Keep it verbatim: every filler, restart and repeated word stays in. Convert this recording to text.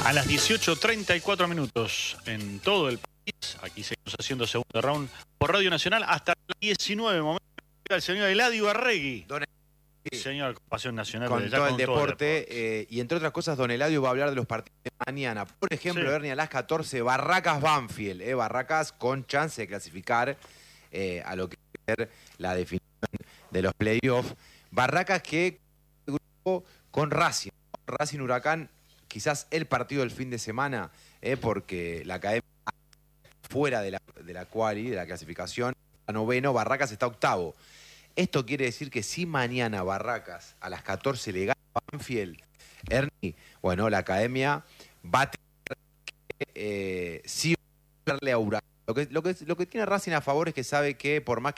A las dieciocho treinta y cuatro minutos en todo el país, aquí seguimos haciendo segundo round por Radio Nacional hasta las diecinueve. Momento el señor Eladio Arregui. Don El señor con Pasión Nacional. Con, ya todo, con el todo el deporte, deporte. eh, y entre otras cosas, don Eladio va a hablar de los partidos de mañana. Por ejemplo, Sí. Ernie, a las catorce, Barracas-Banfield. Eh, Barracas con chance de clasificar eh, a lo que va a ser la definición de los playoffs. Barracas que grupo con Racing. Racing Huracán, quizás el partido del fin de semana, eh, porque la academia fuera de la, de la quali, de la clasificación, a noveno, Barracas está octavo. Esto quiere decir que si mañana Barracas a las catorce le gana a Banfield, Ernie, bueno, la academia va a tener que eh, sí darle a Huracán. Lo que, lo, que, lo que tiene Racing a favor es que sabe que por más que